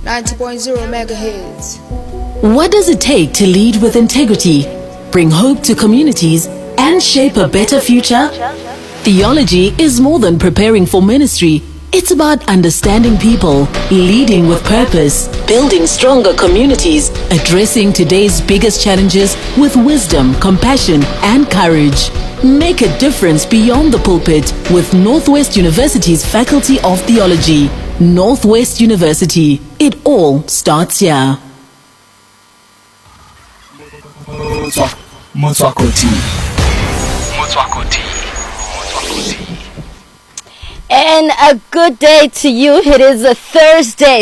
90.0 megahertz. What does it take to lead with integrity, bring hope to communities, and shape a better future? Theology is more than preparing for ministry. It's about understanding people, leading with purpose, building stronger communities, addressing today's biggest challenges with wisdom, compassion, and courage. Make a difference beyond the pulpit with Northwest University's Faculty of Theology. Northwest University. It all starts here. And a good day to you. It is a Thursday.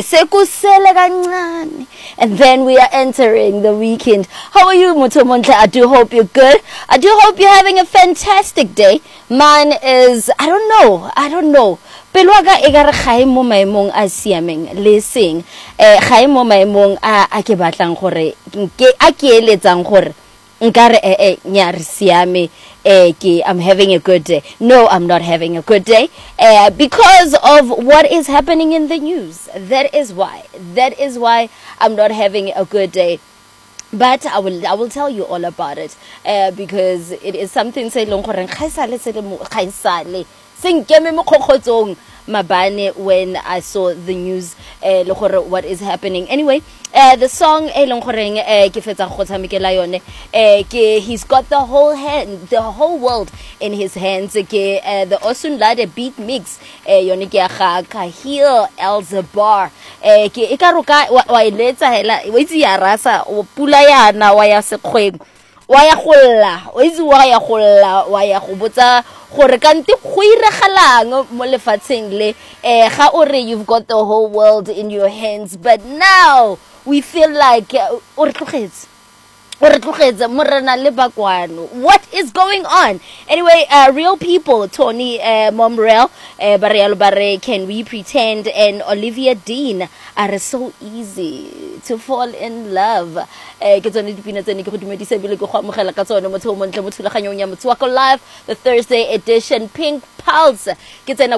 And then we are entering the weekend. How are you, Mutomontle? I do hope you're good. I do hope you're having a fantastic day. Mine is, I don't know. Pelwaga egare gae mo maemong a siameng le seng gae mo maemong a ke batlang gore a ke eletsang gore nkare nya re siame I'm having a good day. No, I'm not having a good day because of what is happening in the news. That is why I'm not having a good day. But I will tell you all about it because it is something se long gore khaisale senkeme mo khokgotsong mabane when I saw the news what is happening. Anyway, the song ke fetsa go tshamekela yone he's got the whole world in his hands ke the Osunlade beat mix yone ke ga Kahil Elzabar ke e ka roka wa iletsa hela wa itse ya rasa o pula yana wa ya sekgweng wa ya golla wa ya go botsa gore kante go iregalang mo lefatsheng le ga o re you've got the whole world in your hands, but now we feel like what is going on? Anyway, real people, Tony Momrel, Bare, Can We Pretend, and Olivia Dean are so easy to fall in love. Live, the Thursday edition, Pink Pulse. Between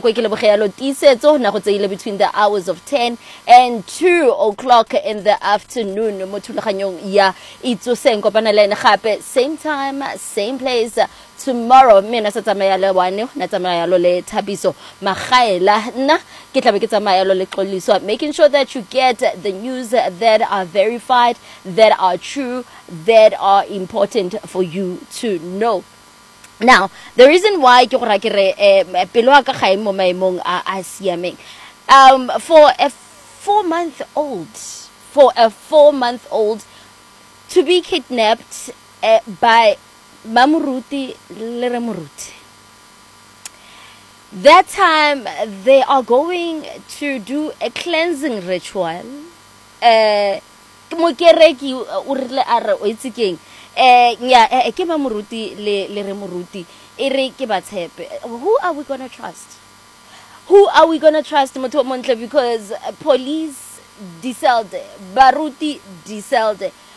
the hours of 10 and 2 o'clock in the afternoon. Same time, same place. Tomorrow, mina sa tsamaya le wane na tsamaya lo le Thabiso Magaela nna ke tlabe ke tsamaya lo le Xoliso, making sure that you get the news that are verified, that are true, that are important for you to know. Now, the reason why ke gore ke re pelo ka ga mo maemong a siameng for a 4-month-old to be kidnapped by Mamuruti Leremuruti. That time they are going to do a cleansing ritual. Mokereki urile are o itsikeng ke Mamuruti Leremuruti ere ke batshepe. Who are we going to trust? Motho Montle, because police diselde, Baruti diselde.